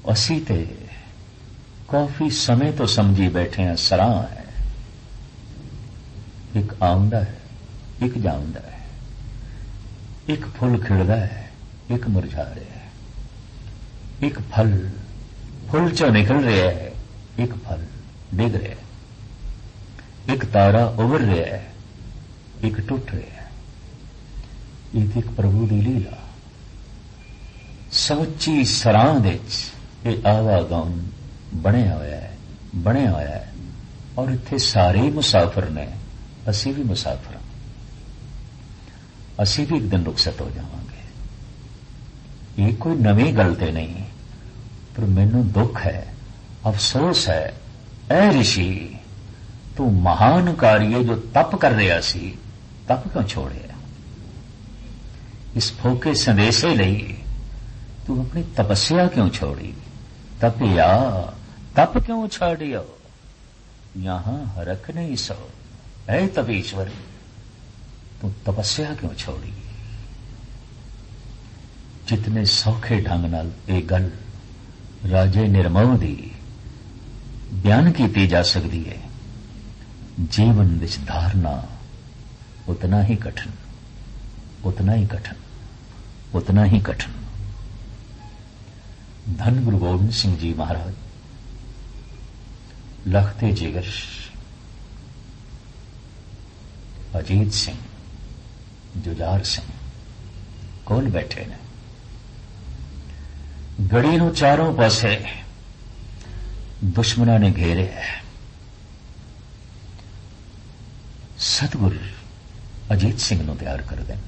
असी ते काफी समय तो समझी बैठे हैं सराह है, एक आउंदा है एक जाउंदा है, एक फुल खिड़दा है एक मुरझा रहा है, एक फुल चो निकल रहा है, एक फल डिग रहा है, एक तारा उभर रहा है, एक टुट रहा है। एक प्रभु की लीला समुची सराह दे आवागम बनया होया है और इत्थे सारे ही मुसाफिर ने, असी भी मुसाफिर, असी भी एक दिन रुखसत हो जावांगे। ये कोई नवी गल ते नहीं, पर मैनू दुख है, अफसोस है, ऐ ऋषि तू महान कार्य जो तप कर रहा सी, तप क्यों छोड़े? इस फोके संदेशे लई तू अपनी तपस्या क्यों छोड़ी? तपिया तप क्यों छाड़ियो? यहां हरख नहीं सो, ऐ तपीश्वरी तू तपस्या क्यों छोड़ी? जितने सौखे ढंग नाल ये गल राजे निर्मोह दी बयान की जा सकती है, जीवन विच धारना उतना ही कठिन, उतना ही कठिन, उतना ही कठिन। धन गुरु गोबिंद सिंह जी महाराज लखते जिगर अजीत सिंह, जुझार सिंह कोल बैठे ने। गड़ी नूं चारों पासे दुश्मनां ने घेरे है। सतगुर अजीत सिंह नूं तैयार कर देन,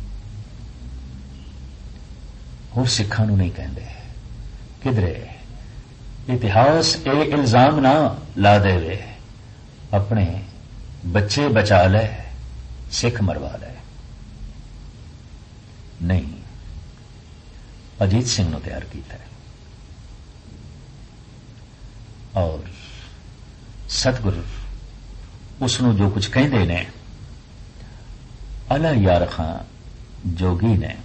होर सिखां नूं नहीं कहंदे। किधरे इतिहास ये इल्जाम ना ला देवे अपने बच्चे बचा ले, सिख मरवा ले। नहीं, अजीत सिंह नूं तैयार किया है और सतगुरु उसनूं जो कुछ कहंदे ने, अला यार खां जोगी ने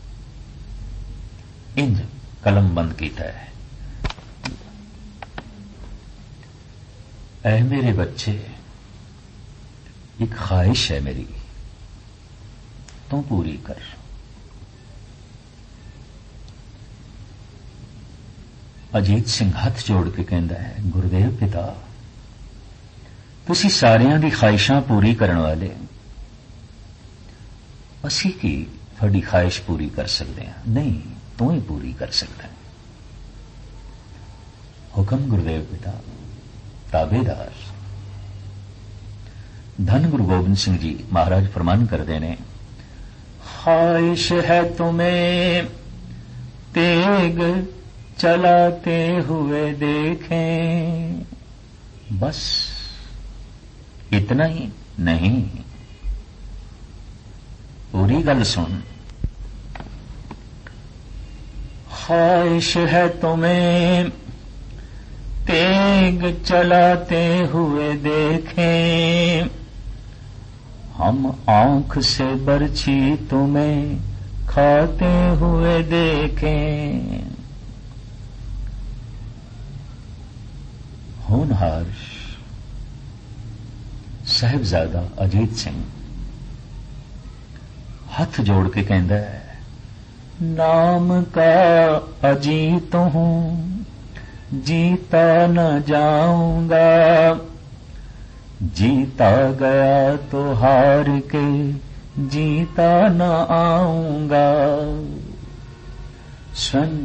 इंज कलम बंद किया है। ऐ मेरे बच्चे, एक ख्वाहिश है मेरी, तू पूरी कर। अजीत सिंह हाथ जोड़ के कहता है, गुरुदेव पिता तुसी सारियां दी ख्वाहिशां पूरी करने वाले, असी की थोड़ी ख्वाहिश पूरी कर सकते हैं? नहीं, तू ही पूरी कर सकता है। हुक्म गुरुदेव पिता, ताबेदार। धन गुरु गोबिंद सिंह जी महाराज फरमान करते ने, ख्वाहिश है तुम्हें तेग चलाते हुए देखें, बस इतना ही नहीं, पूरी गल सुन। ख्वाहिश है तुम्हें तेग चलाते हुए देखें, हम आंख से बरछी तुम्हें खाते हुए देखें। होनहार साहिबजादा अजीत सिंह हाथ जोड़ के कहता है, नाम का अजीत हूं, जीता न जाऊंगा, जीता गया तो हार के जीता न आऊंगा। स्वयं